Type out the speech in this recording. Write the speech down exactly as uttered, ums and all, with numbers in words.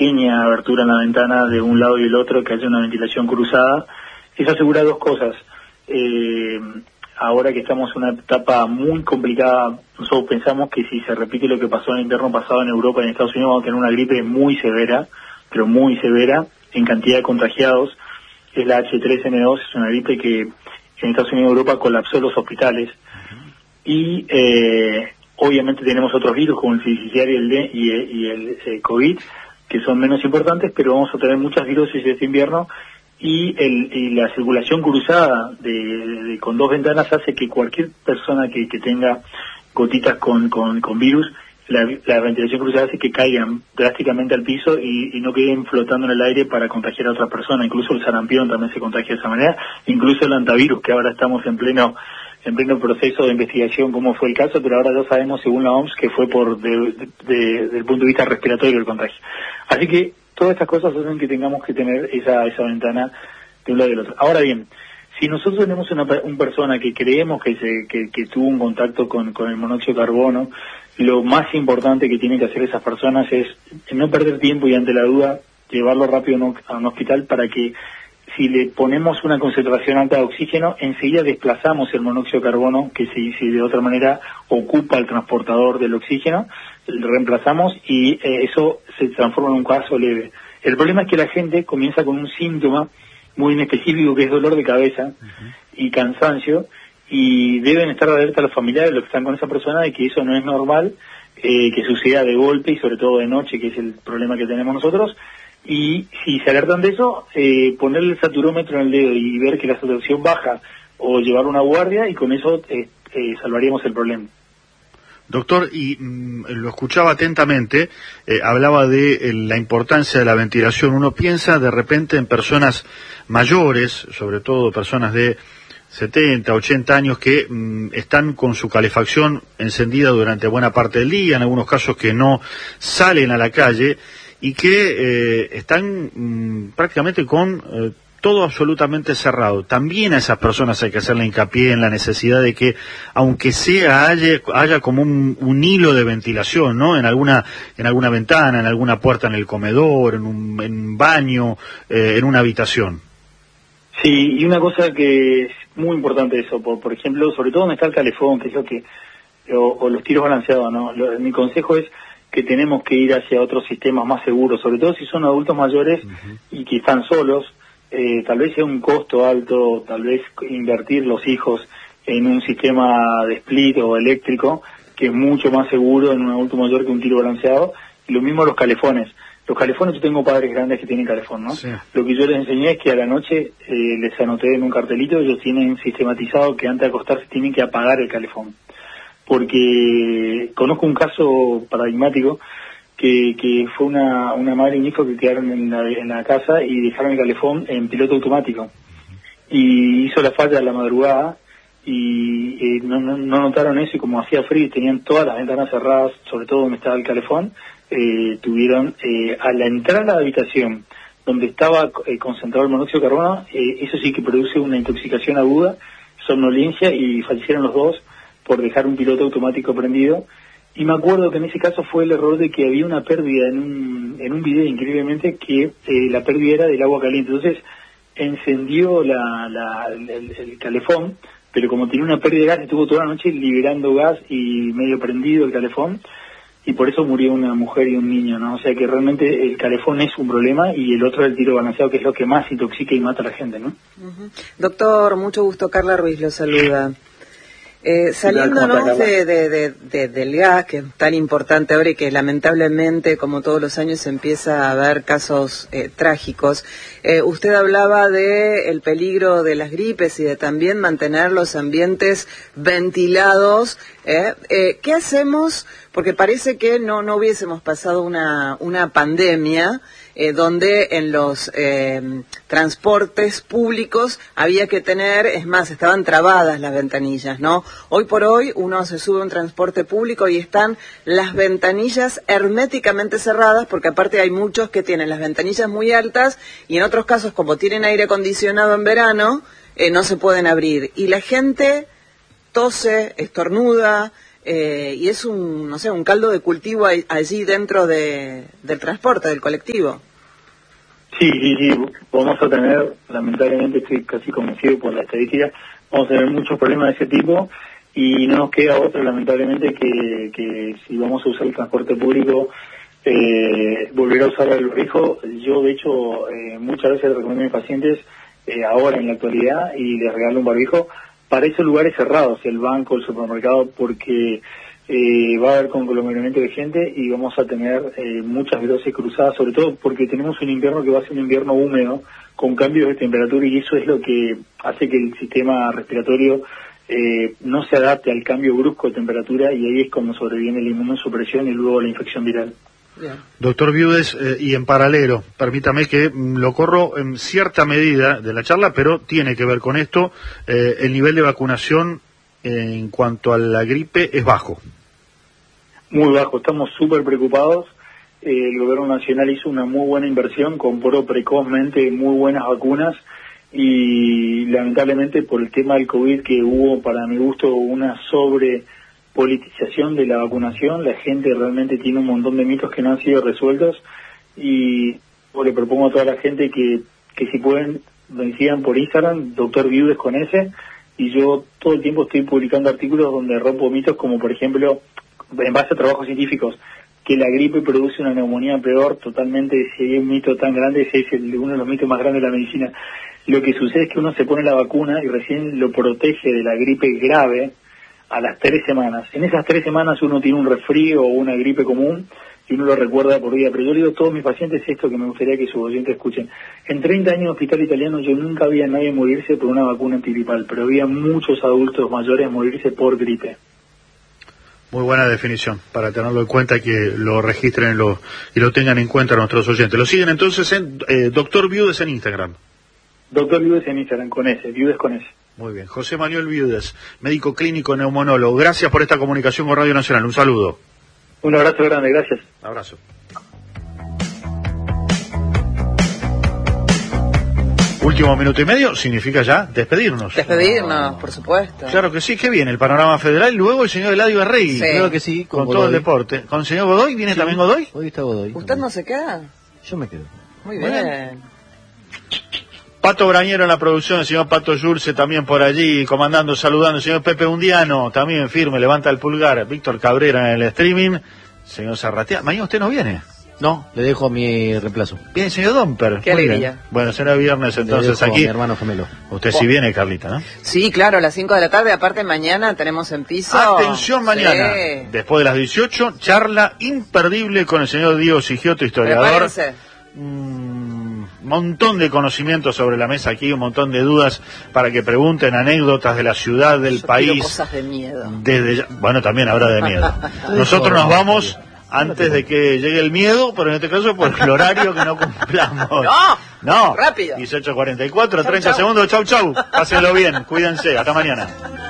pequeña abertura en la ventana de un lado y el otro, que haya una ventilación cruzada. Eso asegura dos cosas. Eh, ahora que estamos en una etapa muy complicada, nosotros pensamos que si se repite lo que pasó en el invierno pasado en Europa y en Estados Unidos, vamos a tener una gripe muy severa, pero muy severa, en cantidad de contagiados. Es la H tres N dos, es una gripe que en Estados Unidos y Europa colapsó los hospitales. Y eh, obviamente tenemos otros virus como el sincicial y el, D, y, y el eh, COVID, que son menos importantes, pero vamos a tener muchas virosis este invierno. Y, el, y la circulación cruzada de, de, con dos ventanas hace que cualquier persona que, que tenga gotitas con, con, con virus, la, la ventilación cruzada hace que caigan drásticamente al piso y, y no queden flotando en el aire para contagiar a otras personas. Incluso el sarampión también se contagia de esa manera, incluso el antivirus, que ahora estamos en pleno en pleno proceso de investigación cómo fue el caso, pero ahora ya sabemos, según la O M S, que fue por de, de, de, desde el punto de vista respiratorio el contagio. Así que todas estas cosas hacen que tengamos que tener esa esa ventana de un lado y del otro. Ahora bien, si nosotros tenemos una, una persona que creemos que, se, que, que tuvo un contacto con, con el monóxido de carbono, lo más importante que tienen que hacer esas personas es no perder tiempo y ante la duda llevarlo rápido a un hospital para que si le ponemos una concentración alta de oxígeno, enseguida desplazamos el monóxido de carbono, que si, si de otra manera ocupa el transportador del oxígeno, lo reemplazamos y eh, eso se transforma en un caso leve. El problema es que la gente comienza con un síntoma muy inespecífico que es dolor de cabeza uh-huh. y cansancio, y deben estar alerta a los familiares, los que están con esa persona, de que eso no es normal, eh, que suceda de golpe y sobre todo de noche, que es el problema que tenemos nosotros. Y si se alertan de eso, eh, ponerle el saturómetro en el dedo y ver que la saturación baja o llevar una guardia, y con eso eh, eh, salvaríamos el problema. Doctor, y mm, lo escuchaba atentamente, eh, hablaba de eh, la importancia de la ventilación. Uno piensa de repente en personas mayores, sobre todo personas de setenta, ochenta años que mm, están con su calefacción encendida durante buena parte del día, en algunos casos que no salen a la calle, y que eh, están mmm, prácticamente con eh, todo absolutamente cerrado. También a esas personas hay que hacerle hincapié en la necesidad de que, aunque sea, haya, haya como un, un hilo de ventilación, ¿no? En alguna en alguna ventana, en alguna puerta en el comedor, en un, en un baño, eh, en una habitación. Sí, y una cosa que es muy importante eso, por, por ejemplo, sobre todo donde está el calefón, que es lo que, o, o los tiros balanceados, ¿no? Lo, mi consejo es que tenemos que ir hacia otros sistemas más seguros, sobre todo si son adultos mayores uh-huh. y que están solos, eh, tal vez sea un costo alto, tal vez invertir los hijos en un sistema de split o eléctrico, que es mucho más seguro en un adulto mayor que un tiro balanceado, y lo mismo los calefones. Los calefones, yo tengo padres grandes que tienen calefón, ¿no? Sí. Lo que yo les enseñé es que a la noche eh, les anoté en un cartelito, ellos tienen sistematizado que antes de acostarse tienen que apagar el calefón. Porque conozco un caso paradigmático que, que fue una, una madre y un hijo que quedaron en la, en la casa y dejaron el calefón en piloto automático. Y hizo la falla a la madrugada y eh, no, no, no notaron eso, y como hacía frío y tenían todas las ventanas cerradas, sobre todo donde estaba el calefón, eh, tuvieron eh, a la entrada a la habitación donde estaba eh, concentrado el monóxido de carbono, eh, eso sí que produce una intoxicación aguda, somnolencia, y fallecieron los dos por dejar un piloto automático prendido. Y me acuerdo que en ese caso fue el error de que había una pérdida en un, en un video, increíblemente, que eh, la pérdida era del agua caliente. Entonces encendió la, la, el, el calefón, pero como tenía una pérdida de gas, estuvo toda la noche liberando gas y medio prendido el calefón, y por eso murió una mujer y un niño, ¿no? O sea que realmente el calefón es un problema, y el otro es el tiro balanceado, que es lo que más intoxica y mata a la gente, ¿no? Uh-huh. Doctor, mucho gusto. Carla Ruiz lo saluda. Eh, saliéndonos de, de, de, de, del gas, que es tan importante ahora y que lamentablemente, como todos los años, empieza a haber casos eh, trágicos, eh, usted hablaba de el peligro de las gripes y de también mantener los ambientes ventilados. Eh, eh, ¿Qué hacemos? Porque parece que no, no hubiésemos pasado una, una pandemia Eh, donde en los eh, transportes públicos había que tener, es más, estaban trabadas las ventanillas, ¿no? Hoy por hoy uno se sube a un transporte público y están las ventanillas herméticamente cerradas, porque aparte hay muchos que tienen las ventanillas muy altas y en otros casos, como tienen aire acondicionado en verano, eh, no se pueden abrir. Y la gente tose, estornuda, eh, y es un, no sé, un caldo de cultivo allí dentro de, del transporte, del colectivo. Sí, sí, sí, vamos a tener, lamentablemente estoy casi convencido por la estadística, vamos a tener muchos problemas de ese tipo y no nos queda otra, lamentablemente, que, que si vamos a usar el transporte público, eh, volver a usar el barbijo. Yo, de hecho, eh, muchas veces recomiendo a mis pacientes, eh, ahora en la actualidad, y les regalo un barbijo para esos lugares cerrados, el banco, el supermercado, porque Eh, va a haber conglomeramiento de gente y vamos a tener eh, muchas dosis cruzadas, sobre todo porque tenemos un invierno que va a ser un invierno húmedo, con cambios de temperatura, y eso es lo que hace que el sistema respiratorio eh, no se adapte al cambio brusco de temperatura, y ahí es como sobreviene la inmunosupresión y luego la infección viral. Bien. Doctor Viudes, eh, y en paralelo, permítame que mm, lo corro en cierta medida de la charla, pero tiene que ver con esto, eh, el nivel de vacunación en cuanto a la gripe es bajo. Muy bajo, estamos súper preocupados. Eh, el gobierno nacional hizo una muy buena inversión, compró precozmente muy buenas vacunas y lamentablemente por el tema del COVID, que hubo, para mi gusto, una sobrepolitización de la vacunación, la gente realmente tiene un montón de mitos que no han sido resueltos, y le propongo a toda la gente que, que si pueden me sigan por Instagram, doctor Viudes con S, y yo todo el tiempo estoy publicando artículos donde rompo mitos, como por ejemplo, en base a trabajos científicos, que la gripe produce una neumonía peor. Totalmente, si hay un mito tan grande, ese es el, uno de los mitos más grandes de la medicina. Lo que sucede es que uno se pone la vacuna y recién lo protege de la gripe grave a las tres semanas. En esas tres semanas uno tiene un resfrío o una gripe común y uno lo recuerda por vida. Pero yo le digo a todos mis pacientes esto, que me gustaría que sus oyentes escuchen. En treinta años de hospital italiano yo nunca vi a nadie morirse por una vacuna antigripal, pero había muchos adultos mayores morirse por gripe. Muy buena definición, para tenerlo en cuenta, que lo registren lo, y lo tengan en cuenta nuestros oyentes. Lo siguen entonces en eh, Doctor Viudes en Instagram. Doctor Viudes en Instagram, con S, Viudes con S. Muy bien. José Manuel Viudes, médico clínico neumonólogo. Gracias por esta comunicación con Radio Nacional. Un saludo. Un abrazo grande, gracias. Abrazo. Último minuto y medio, significa ya despedirnos. Despedirnos, no. Por supuesto. Claro que sí, que viene el panorama federal y luego el señor Eladio Arregui. Sí. Creo que sí, con, con todo el deporte. ¿Con el señor Godoy? ¿Viene sí. también Godoy? Hoy está Godoy. ¿Usted también. no se queda? Yo me quedo. Muy bien. bien. Pato Brañero en la producción, el señor Pato Yurce también por allí, comandando, saludando, el señor Pepe Undiano, también firme, levanta el pulgar, Víctor Cabrera en el streaming, señor Zarratea. Mañana usted no viene. No, le dejo mi reemplazo. Bien, señor Domper. Qué Muy alegría. Bien. Bueno, será viernes entonces aquí. Mi hermano gemelo. Usted sí viene, Carlita, ¿no? Sí, claro, a las cinco de la tarde. Aparte, mañana tenemos en piso. Atención, mañana. Sí. Después de las dieciocho, charla imperdible con el señor Diego Sigioto, historiador. Un montón de conocimientos sobre la mesa aquí, un montón de dudas para que pregunten, anécdotas de la ciudad, del Yo país. Cosas de miedo. Desde ya, bueno, también habrá de miedo. Nosotros nos vamos antes de que llegue el miedo, pero en este caso por el horario que no cumplamos. ¡No! No. Rápido. dieciocho cuarenta y cuatro, Chau, treinta chau. segundos. Chau, chau. Pásenlo bien. Cuídense. Hasta mañana.